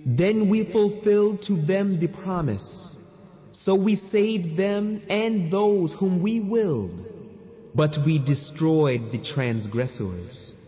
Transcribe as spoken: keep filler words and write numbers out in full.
Then we fulfilled to them the promise. So we saved them and those whom we willed. But we destroyed the transgressors.